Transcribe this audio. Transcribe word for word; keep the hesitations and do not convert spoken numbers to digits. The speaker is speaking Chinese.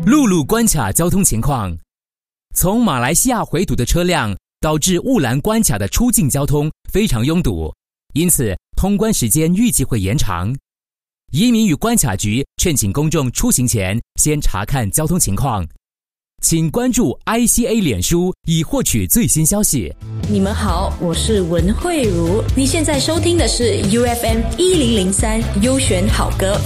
陆路关卡交通情况。从马来西亚回堵的车辆导致雾兰关卡的出境交通非常拥堵，因此通关时间预计会延长。移民与关卡局劝请公众出行前先查看交通情况。请关注 I C A 脸书以获取最新消息。 你们好，我是文慧茹，你现在收听的是 U F M 一零零三优选好歌。